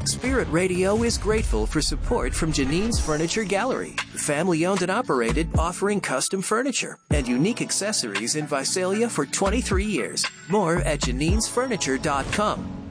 Spirit Radio is grateful for support from Janine's Furniture Gallery, family owned and operated, offering custom furniture and unique accessories in Visalia for 23 years. More at janinesfurniture.com.